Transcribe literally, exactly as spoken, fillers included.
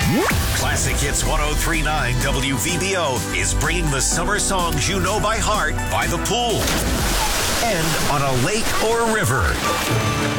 Classic Hits ten thirty-nine W V B O is bringing the summer songs you know by heart by the pool and on a lake or river.